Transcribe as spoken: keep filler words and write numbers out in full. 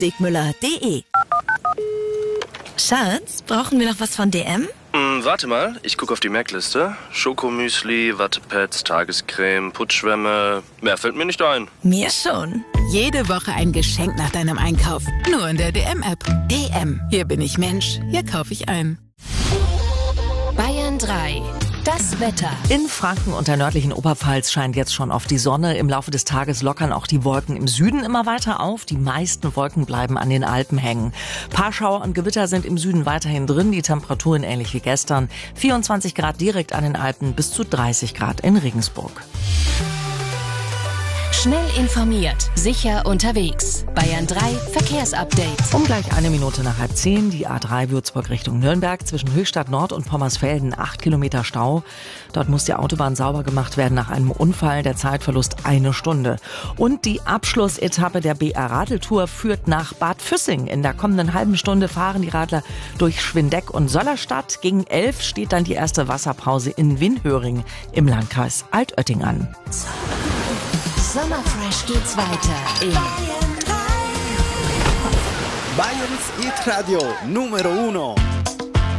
Dickmüller punkt de. Schatz, brauchen wir noch was von D M? Hm, warte mal, ich gucke auf die Merkliste. Schokomüsli, Wattepads, Tagescreme, Putzschwämme. Mehr fällt mir nicht ein. Mir schon. Jede Woche ein Geschenk nach deinem Einkauf. Nur in der D M-App. D M. Hier bin ich Mensch. Hier kaufe ich ein. Bayern drei. Das Wetter. In Franken und der nördlichen Oberpfalz scheint jetzt schon oft die Sonne. Im Laufe des Tages lockern auch die Wolken im Süden immer weiter auf. Die meisten Wolken bleiben an den Alpen hängen. Paar Schauer und Gewitter sind im Süden weiterhin drin. Die Temperaturen ähnlich wie gestern. vierundzwanzig Grad direkt an den Alpen bis zu dreißig Grad in Regensburg. Schnell informiert, sicher unterwegs. Bayern drei Verkehrsupdate. Um gleich eine Minute nach halb zehn, die A drei Würzburg Richtung Nürnberg, zwischen Höchstadt Nord und Pommersfelden, acht Kilometer Stau. Dort muss die Autobahn sauber gemacht werden nach einem Unfall, der Zeitverlust eine Stunde. Und die Abschlussetappe der B R-Radeltour führt nach Bad Füssing. In der kommenden halben Stunde fahren die Radler durch Schwindeck und Sollerstadt. Gegen elf steht dann die erste Wasserpause in Winhöring im Landkreis Altötting an. Sommerfresh geht's weiter in Bayerns Hit Radio Numero Uno.